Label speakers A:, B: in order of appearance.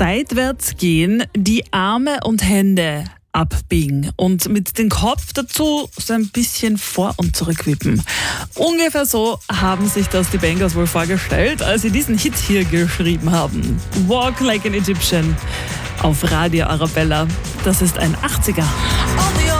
A: seitwärts gehen, die Arme und Hände abbiegen und mit dem Kopf dazu so ein bisschen vor- und zurückwippen. Ungefähr so haben sich das die Bangers wohl vorgestellt, als sie diesen Hit hier geschrieben haben. Walk Like an Egyptian auf Radio Arabella. Das ist ein 80er.